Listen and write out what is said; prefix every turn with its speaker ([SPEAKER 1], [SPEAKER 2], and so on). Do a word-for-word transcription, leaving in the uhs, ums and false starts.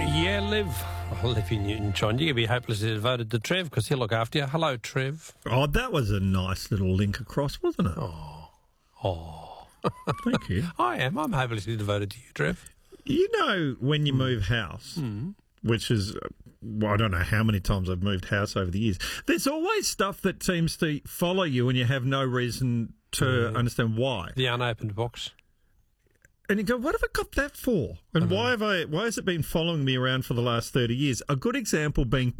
[SPEAKER 1] Yeah, Liv. Oh, Livy Newton-John, you're going to be hopelessly devoted to Trev because he'll look after you. Hello, Trev.
[SPEAKER 2] Oh, that was a nice little link across, wasn't it?
[SPEAKER 1] Oh. Oh.
[SPEAKER 2] Thank you.
[SPEAKER 1] I am. I'm hopelessly devoted to you, Trev.
[SPEAKER 2] You know, when you
[SPEAKER 1] mm.
[SPEAKER 2] move house,
[SPEAKER 1] mm.
[SPEAKER 2] which is, well, I don't know how many times I've moved house over the years, there's always stuff that seems to follow you and you have no reason to mm. understand why.
[SPEAKER 1] The unopened box.
[SPEAKER 2] And you go, what have I got that for? And why have I? Why has it been following me around for the last thirty years? A good example being